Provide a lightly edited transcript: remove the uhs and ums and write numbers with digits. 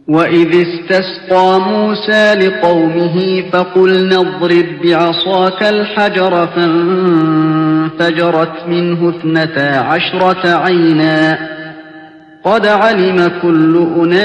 وَإِذِ اسْتَسْقَىٰ مُوسَىٰ لِقَوْمِهِ فَقُلْنَا اضْرِب بِّعَصَاكَ الْحَجَرَ فَانفَجَرَتْ مِنْهُ 12 عَيْنًا ۖ قَدْ عَلِمَ كُلُّ أُنَاسٍ